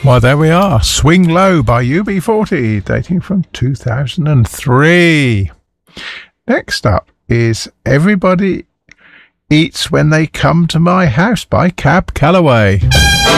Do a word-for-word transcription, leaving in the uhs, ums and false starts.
Well, there we are. Swing Low by U B forty, dating from two thousand three. Next up is Everybody Eats When They Come to My House by Cab Calloway.